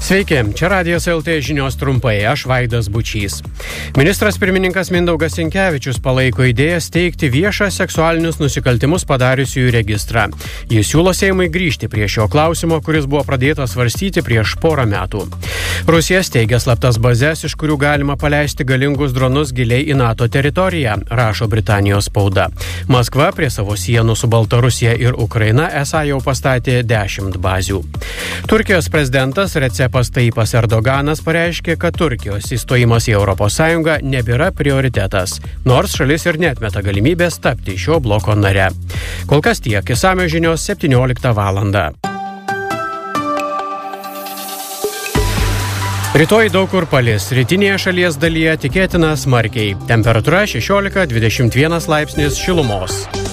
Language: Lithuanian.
Sveiki, čia Radijas LT žinios trumpai, aš Vaidas Bučys. Ministras pirmininkas Mindaugas Sinkevičius palaiko idėją steigti viešą seksualinius nusikaltimus padariusiųjų registrą. Jis siūlo Seimui grįžti prie šio klausimo, kuris buvo pradėtas svarstyti prieš porą metų. Rusija steigia slaptas bazes, iš kurių galima paleisti galingus dronus giliai į NATO teritoriją, rašo Britanijos spauda. Maskva prie savo sienų su Baltarusija ir Ukraina esą jau pastatė 10 bazių. Turkijos prezidentas Recepas Tayyipas Erdoganas pareiškė, kad Turkijos įstojimas į ES nebėra prioritetas, nors šalis ir neatmeta galimybės tapti šio bloko nare. Kol kas tiek, išsamios žinios 17 valandą. Rytoj daug kur palis, rytinėje šalies dalyje tikėtina smarkiai. Temperatūra 16-21 laipsnis šilumos.